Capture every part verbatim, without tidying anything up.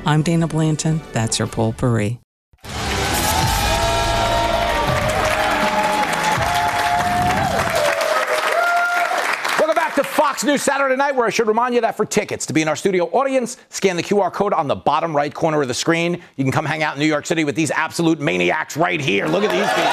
I'm Dana Blanton. That's your potpourri. To Fox News Saturday Night, where I should remind you that for tickets to be in our studio audience, scan the Q R code on the bottom right corner of the screen. You can come hang out in New York City with these absolute maniacs right here. Look at these people.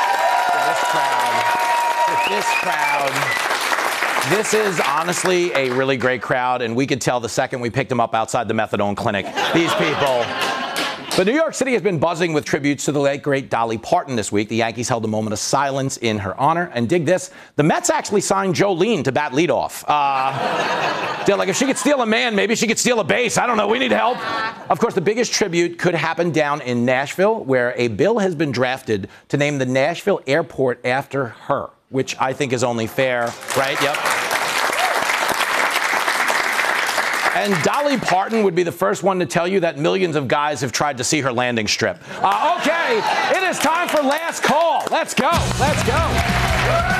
This crowd. This crowd. This is honestly a really great crowd, and we could tell the second we picked them up outside the methadone clinic. These people. But New York City has been buzzing with tributes to the late, great Dolly Parton this week. The Yankees held a moment of silence in her honor. And dig this, the Mets actually signed Jolene to bat leadoff. Uh, they're like, if she could steal a man, maybe she could steal a base. I don't know. We need help. Of course, the biggest tribute could happen down in Nashville, where a bill has been drafted to name the Nashville airport after her, which I think is only fair, right? Yep. And Dolly Parton would be the first one to tell you that millions of guys have tried to see her landing strip. Uh, okay, it is time for last call. Let's go. Let's go.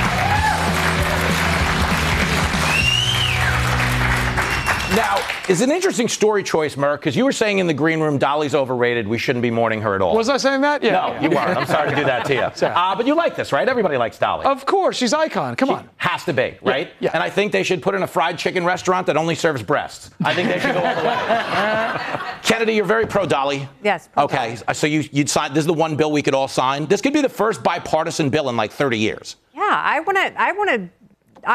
Now, it's an interesting story choice, Merck, because you were saying in the green room, Dolly's overrated. We shouldn't be mourning her at all. Was I saying that? Yeah. No, you weren't. I'm sorry to do that to you. Uh, but you like this, right? Everybody likes Dolly. Of course. She's icon. Come she on. Has to be, right? Yeah, yeah. And I think they should put in a fried chicken restaurant that only serves breasts. I think they should go all the way. Kennedy, you're very pro-Dolly. Yes. Pro okay. Dolly. So you, you'd sign. This is the one bill we could all sign. This could be the first bipartisan bill in like thirty years. Yeah, I want to. I want to